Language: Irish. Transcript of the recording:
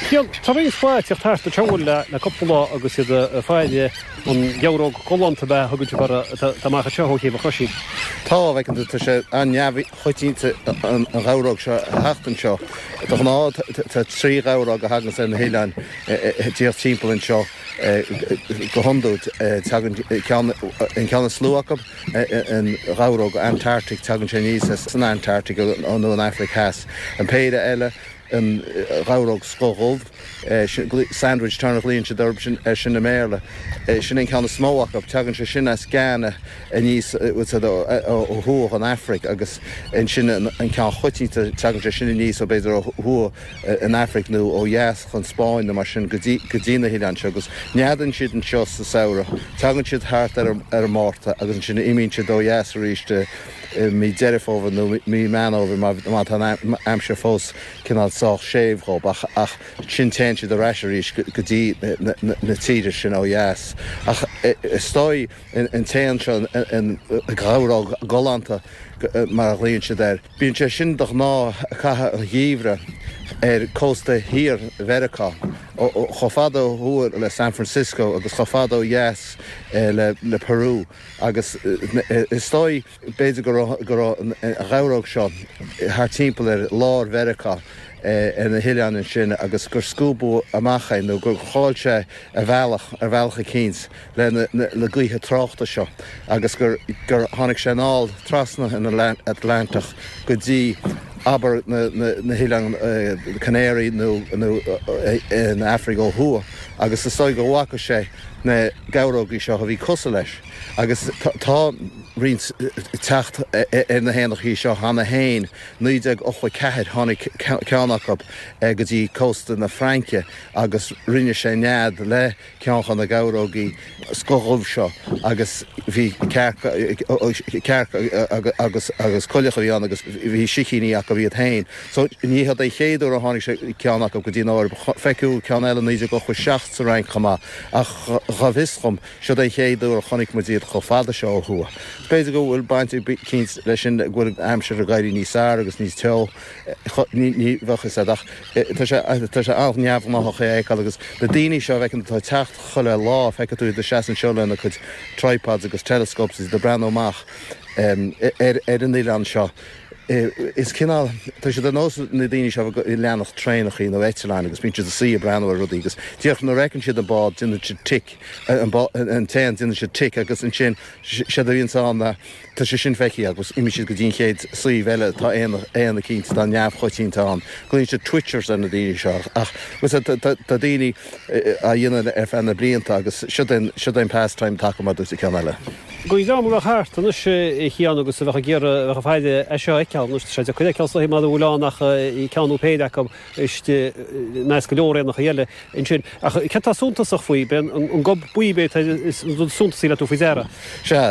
Tarín fáid ar tarta teil le coppla agus iad a fáide an gearróg golanta be thugann bar táach teóí a chuisií. Tá bheitn tá sé anneamh chuitínta an gáróg seo heachtain seo. Tá ná tá trí gáróg a hagan san na héileáin díoch timppla seo go honúd in ceanna slúachab an gáróg Antarctic tagann sé níos san Antarctic nó an Africas. An péide eile an gáróg scógóld sandwich tarnach líonn se d'orb sin na méle. Sin in ceanna smóachab tagann sé sin as gceanna a níos ó thuach an Afric agus in sin an cean chuitínta tagann sé sin níos ó beidir ó thua an Afric nó ó dheas chun Spáin na mar sin go dtína híán se agus neadan siad an seo sa saora. Tagann siad thart ar mórta agus sin imíonn siad ó dheas ríiste mí deirefóver nó mí manover má amse fós cinál sách séhób ach sin tein siad a reisiéis go dtí na tíidir sin ó dheas. Ach stoi in tean seo in gáróg golanta mar a líonn siad ar. Bíonn sé sin doch ná cathe a dhíomhre cósta hir Verica chofado huair le San Francisco agus chofado yes le Peru agus stoi beidir go gáróg seo haar timppla lár Verica na hiileán sin agus gur scúbú amachchain nó gur cháilte ar bhealcha cíns le gluthe tráchta seo agus gur tháinig sé nál trasna in Atlantic go dtí aber na hiileán Canary nó in Africa ó thua agus is stoig go bhacha sé na gárógaí seo a bhí cosa leis agus tá rins techt na hénachí seo hána hain 1984 tháinig ceannachab go dtí costa na Franke agus rinne sé nead le ceanchan na gárógaí scothmh seo agus bhí agus coilecha bhí agus bhí sicíní ach go bhí hain. So níhad é chéadú a tháinig sé ceannachab go dtí áir feiciú cean eile 1986 sa rein chama ach chavischom seo é chéadú a chonig mu díad chofada seo thua. Beidir go bhfuil bainte cíns leis sin bhfuil amsir a gaiirí níos áir agus níos teo ní bhechas ach tá sé neamh máth ché agus na daoine seo bheitcin tá techt chuile lá feice tú de seaan seolena chud tripods agus telescopes is de breanóach an Nílan seo. Is cinál tá sé nó na daoine seo i leannach trénachí nó Éisteáin agus bíonn siad a sí a breanhar rudí agus tíoch na recinn siad an bád duine si tic an tean duine si tic agus an sin sé a bhíonn tá sé sin feici agus imi siad go dtíon chéad sí bheile tá éana cínta tá neamh choitíntaán. Gluonn sé Twitchers an na daoine seo ach tá daoine a dhéanana ar fanna blianta agus siad pastime take mar dús i cean eile. Go dámú a háart an sé chéan agus a bheith géar a fáide seo cean sé chuide ceá má bhúlánach í ceanú péide go iste nás go leor nach chéile in sin. Ach ce tá súntaach faoi ben an gob buíbe súnta sí le tú fizéra.